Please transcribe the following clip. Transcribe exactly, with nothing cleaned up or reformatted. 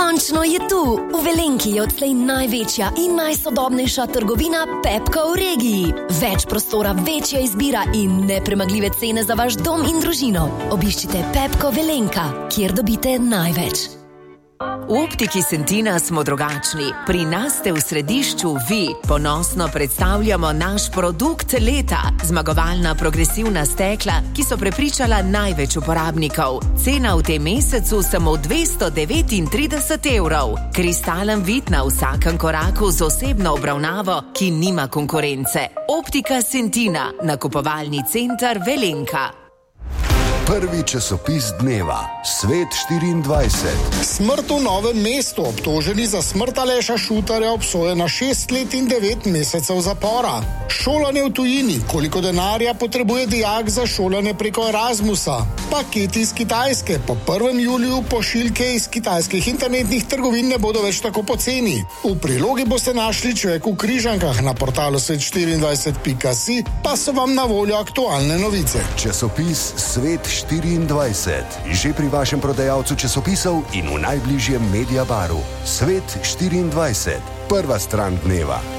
Končno je tu! V Velenki je odslej največja in najsodobnejša trgovina Pepko v regiji. Več prostora, večja izbira in nepremagljive cene za vaš dom in družino. Obiščite Pepko Velenka, kjer dobite največ. V Optiki Sentina smo drugačni. Pri nas ste v središču vi. Ponosno predstavljamo naš produkt leta. Zmagovalna progresivna stekla, ki so prepričala največ uporabnikov. Cena v tem mesecu samo dvesto devetintrideset evrov. Kristalen vid na vsakem koraku z osebno obravnavo, ki nima konkurence. Optika Sentina, nakupovalni center Velenka. Prvi časopis dneva, Svet štiriindvajset. Smrt v Novem mestu, obtoženi za smrt Aleša Šutarja, obsojen na šest let in devet mesecev zapora. Šolanje v tujini, koliko denarja potrebuje dijak za šolanje preko Erasmusa. Paketi iz Kitajske, po prvem juliju pošiljke iz kitajskih internetnih trgovin ne bodo več tako poceni. V prilogi boste našli Človek v križankah, na portalu svet štiriindvajset pika si pa so vam na voljo aktualne novice. Časopis Svet štiriindvajset. Že pri vašem prodajalcu časopisov in v najbližjem Mediabaru. Svet štiriindvajset. Prva stran dneva.